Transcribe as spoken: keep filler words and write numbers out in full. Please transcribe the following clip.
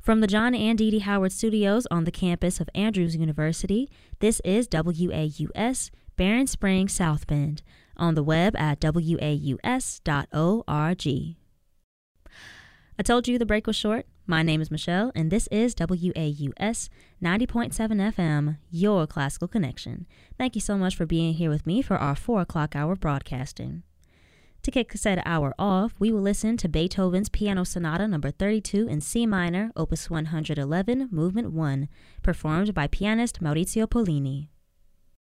From the John and Dee Dee Howard Studios on the campus of Andrews University, this is W A U S, Barron Springs, South Bend, on the web at W A U S dot org. I told you the break was short. My name is Michelle, and this is W A U S ninety point seven F M, your classical connection. Thank you so much for being here with me for our four o'clock hour broadcasting. To kick said hour off, we will listen to Beethoven's Piano Sonata number thirty-two in C minor, opus one hundred eleven, movement one, performed by pianist Maurizio Pollini.